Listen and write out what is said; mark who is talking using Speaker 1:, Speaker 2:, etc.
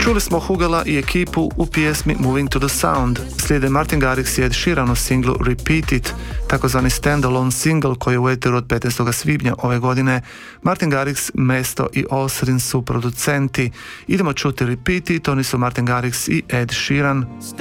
Speaker 1: Čuli smo Hugela i ekipu u pjesmi Moving to the Sound. Slijede Martin Garrix i Ed Sheeran u singlu Repeat It, takozvani stand-alone single koji je u eteru od 15. svibnja ove godine. Martin Garrix, Mesto i Osrin su producenti. Idemo čuti Repeat It, oni su Martin Garrix i Ed Sheeran.